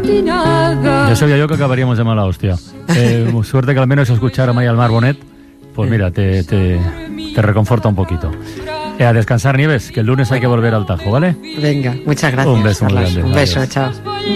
Ya sabía yo que acabaríamos de mala hostia. Suerte que al menos escuchar a Maya Almar Bonet, pues mira, te reconforta un poquito. A descansar, Nieves, que el lunes hay que volver al Tajo, ¿vale? Venga, muchas gracias. Un beso muy grande. Un beso, chao.